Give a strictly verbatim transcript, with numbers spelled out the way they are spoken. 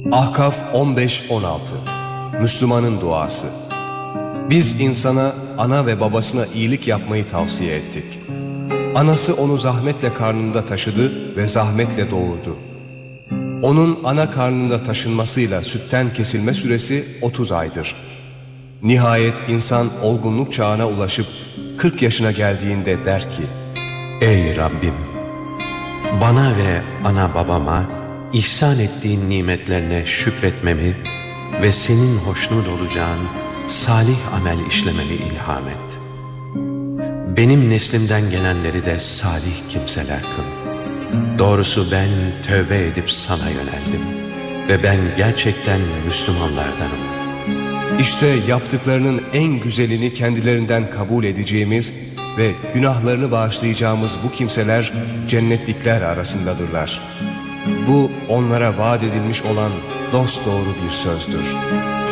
Ahkaf on beş on altı Müslümanın duası. Biz insana ana ve babasına iyilik yapmayı tavsiye ettik. Anası onu zahmetle karnında taşıdı ve zahmetle doğurdu. Onun ana karnında taşınmasıyla sütten kesilme süresi otuz aydır. Nihayet insan olgunluk çağına ulaşıp kırk yaşına geldiğinde der ki: Ey Rabbim! Bana ve ana babama ihsan ettiğin nimetlerine şükretmemi ve senin hoşnut olacağın salih amel işlememi ilham et. Benim neslimden gelenleri de salih kimseler kıl. Doğrusu ben tövbe edip sana yöneldim ve ben gerçekten Müslümanlardanım. İşte yaptıklarının en güzelini kendilerinden kabul edeceğimiz ve günahlarını bağışlayacağımız bu kimseler cennetlikler arasındadırlar. Bu onlara vaat edilmiş olan dosdoğru bir sözdür.